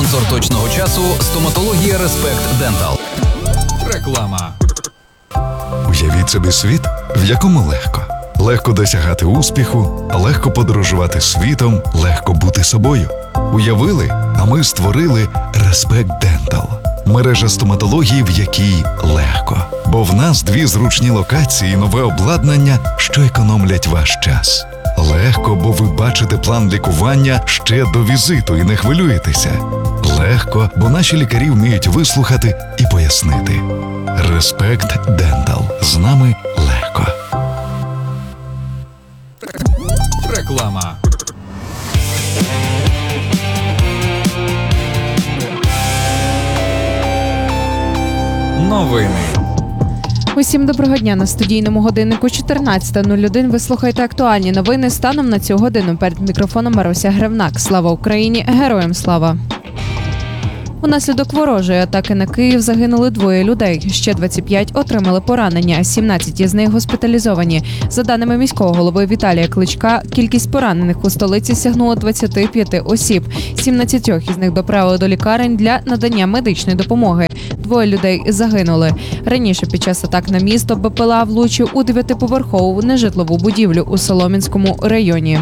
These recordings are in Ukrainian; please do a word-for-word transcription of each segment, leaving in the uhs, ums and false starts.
Спонсор точного часу – стоматологія Респект Дентал. Реклама. Уявіть собі світ, в якому легко. Легко досягати успіху, легко подорожувати світом, легко бути собою. Уявили, а ми створили Респект Дентал. Мережа стоматології, в якій легко. Бо в нас дві зручні локації і нове обладнання, що економлять ваш час. Легко, бо ви бачите план лікування ще до візиту і не хвилюєтеся. Легко, бо наші лікарі вміють вислухати і пояснити. Респект Дентал. З нами легко. Реклама. Новини. Усім доброго дня. На студійному годиннику чотирнадцята нуль один ви слухаєте актуальні новини станом на цю годину. Перед мікрофоном Маруся Гревнак. Слава Україні! Героям слава! Унаслідок ворожої атаки на Київ загинули двоє людей. Ще двадцять п'ять отримали поранення, сімнадцять із них госпіталізовані. За даними міського голови Віталія Кличка, кількість поранених у столиці сягнула двадцять п'ять осіб. сімнадцять із них доправили до лікарень для надання медичної допомоги. Двоє людей загинули. Раніше під час атак на місто БПЛА влучив у дев'ятиповерхову нежитлову будівлю у Солом'янському районі.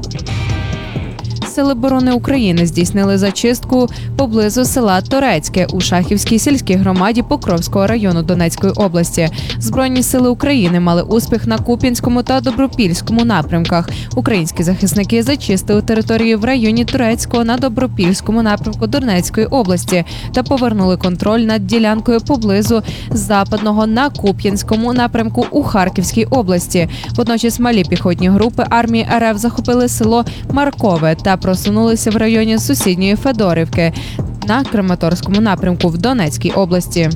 Сили оборони України здійснили зачистку поблизу села Торецьке у Шахівській сільській громаді Покровського району Донецької області. Збройні сили України мали успіх на Куп'янському та Добропільському напрямках. Українські захисники зачистили території в районі Торецького на Добропільському напрямку Донецької області та повернули контроль над ділянкою поблизу Западного на Куп'янському напрямку у Харківській області. Водночас малі піхотні групи армії РФ захопили село Маркове та просунулися в районі сусідньої Федорівки на Краматорському напрямку в Донецькій області.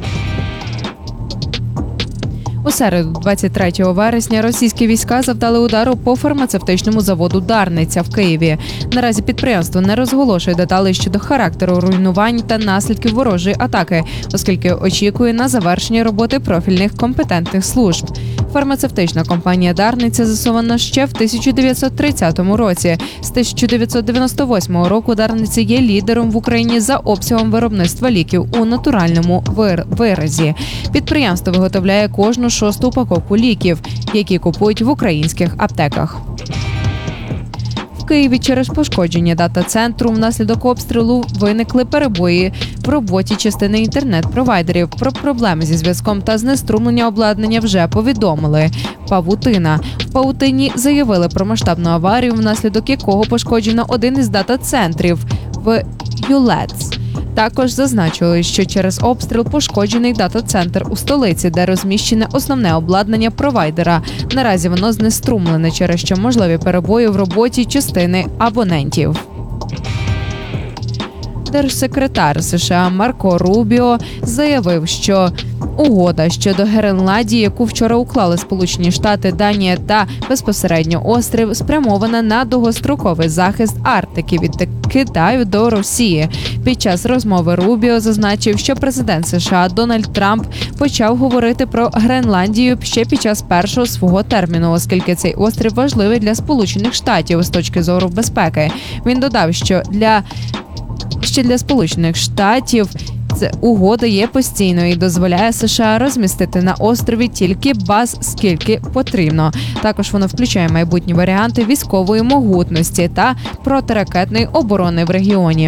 У середу, двадцять третього вересня, російські війська завдали удару по фармацевтичному заводу «Дарниця» в Києві. Наразі підприємство не розголошує деталей щодо характеру руйнувань та наслідків ворожої атаки, оскільки очікує на завершення роботи профільних компетентних служб. Фармацевтична компанія «Дарниця» заснована ще в тисяча дев'ятсот тридцятому році. З тисяча дев'ятсот дев'яносто восьмого року «Дарниця» є лідером в Україні за обсягом виробництва ліків у натуральному виразі. Підприємство виготовляє кожну шосту упаковку ліків, які купують в українських аптеках. В Києві через пошкодження дата-центру внаслідок обстрілу виникли перебої в роботі частини інтернет-провайдерів. Про проблеми зі зв'язком та знеструмлення обладнання вже повідомили. Павутина. В Павутині заявили про масштабну аварію, внаслідок якого пошкоджено один із дата-центрів в Юлец. Також зазначили, що через обстріл пошкоджений дата-центр у столиці, де розміщене основне обладнання провайдера. Наразі воно знеструмлене, через що можливі перебої в роботі частини абонентів. Держсекретар США Марко Рубіо заявив, що угода щодо Гренландії, яку вчора уклали Сполучені Штати, Данія та безпосередньо острів, спрямована на довгостроковий захист Арктики від Китаю до Росії. Під час розмови Рубіо зазначив, що президент США Дональд Трамп почав говорити про Гренландію ще під час першого свого терміну, оскільки цей острів важливий для Сполучених Штатів з точки зору безпеки. Він додав, що для Ще для Сполучених Штатів ця угода є постійною і дозволяє США розмістити на острові тільки баз, скільки потрібно. Також воно включає майбутні варіанти військової могутності та протиракетної оборони в регіоні.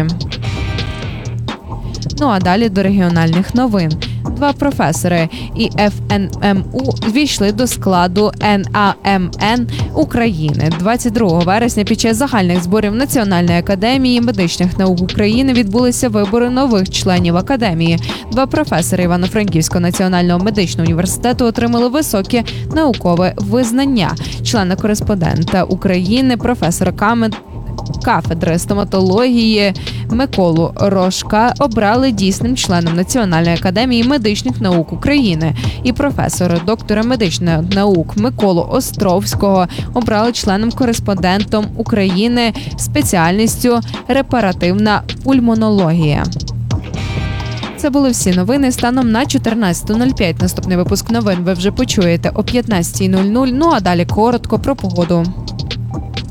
Ну а далі до регіональних новин. Два професори і еф ен ем у ввійшли до складу ен а ем ен України. двадцять другого вересня під час загальних зборів Національної академії медичних наук України відбулися вибори нових членів академії. Два професори Івано-Франківського національного медичного університету отримали високе наукове визнання. Члена-кореспондента України, професора Камен кафедри стоматології Миколу Рожка обрали дійсним членом Національної академії медичних наук України, і професора доктора медичних наук Миколу Островського обрали членом-кореспондентом України спеціальністю репаративна пульмонологія. Це були всі новини станом на чотирнадцяту нуль п'ять. Наступний випуск новин ви вже почуєте о п'ятнадцятій нуль нуль. Ну а далі коротко про погоду.